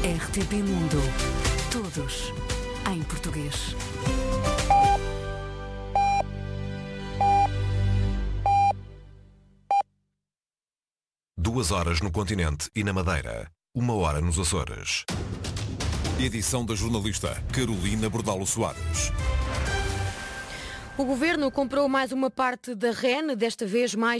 RTP Mundo. Todos em português. Duas horas no continente e na Madeira. 1 hora nos Açores. Edição da jornalista Carolina Bordalo Soares. O Governo comprou mais uma parte da REN, desta vez mais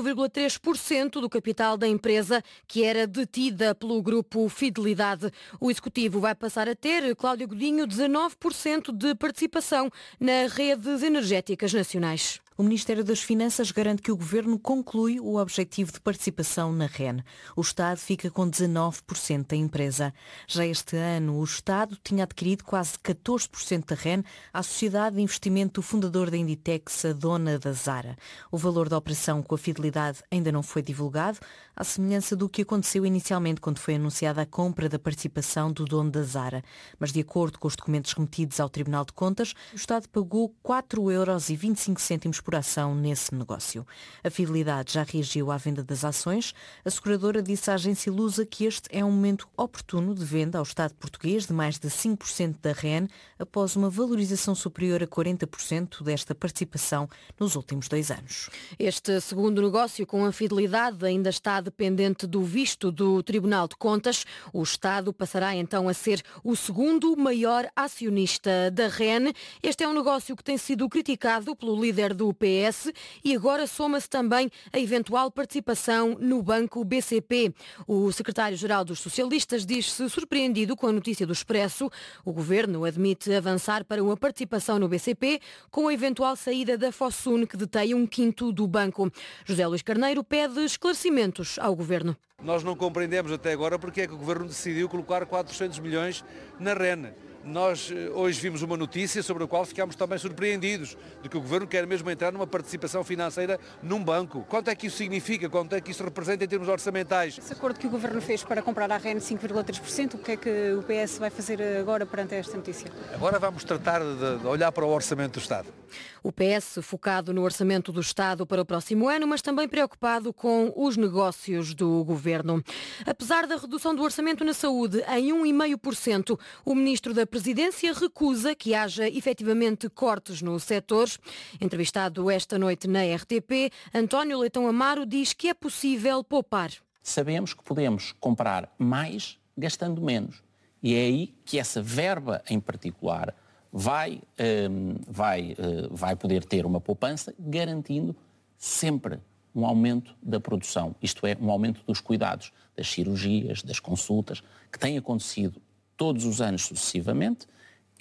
5,3% do capital da empresa, que era detida pelo grupo Fidelidade. O Executivo vai passar a ter, Cláudio Godinho, 19% de participação nas redes energéticas nacionais. O Ministério das Finanças garante que o Governo conclui o objetivo de participação na REN. O Estado fica com 19% da empresa. Já este ano, o Estado tinha adquirido quase 14% da REN à Sociedade de Investimento do fundador da Inditex, a dona da Zara. O valor da operação com a Fidelidade ainda não foi divulgado, à semelhança do que aconteceu inicialmente quando foi anunciada a compra da participação do dono da Zara. Mas, de acordo com os documentos remetidos ao Tribunal de Contas, o Estado pagou 4,25 € por ação nesse negócio. A Fidelidade já reagiu à venda das ações. A seguradora disse à agência Lusa que este é um momento oportuno de venda ao Estado português de mais de 5% da REN, após uma valorização superior a 40% desta participação nos últimos 2 anos. Este segundo negócio com a Fidelidade ainda está dependente do visto do Tribunal de Contas. O Estado passará então a ser o segundo maior acionista da REN. Este é um negócio que tem sido criticado pelo líder do PS e agora soma-se também a eventual participação no banco BCP. O secretário-geral dos Socialistas diz-se surpreendido com a notícia do Expresso. O Governo admite avançar para uma participação no BCP com a eventual saída da Fosun, que detém 1/5 do banco. José Luís Carneiro pede esclarecimentos ao Governo. Nós não compreendemos até agora porque é que o Governo decidiu colocar 400 milhões na REN. Nós hoje vimos uma notícia sobre a qual ficámos também surpreendidos, de que o Governo quer mesmo entrar numa participação financeira num banco. Quanto é que isso significa? Quanto é que isso representa em termos orçamentais? Esse acordo que o Governo fez para comprar a REN 5,3%, o que é que o PS vai fazer agora perante esta notícia? Agora vamos tratar de olhar para o orçamento do Estado. O PS focado no orçamento do Estado para o próximo ano, mas também preocupado com os negócios do Governo. Apesar da redução do orçamento na saúde em 1,5%, o Ministro da Presidência recusa que haja efetivamente cortes no setor. Entrevistado esta noite na RTP, António Leitão Amaro diz que é possível poupar. Sabemos que podemos comprar mais gastando menos. E é aí que essa verba em particular vai poder ter uma poupança, garantindo sempre um aumento da produção, isto é, um aumento dos cuidados, das cirurgias, das consultas, que tem acontecido todos os anos sucessivamente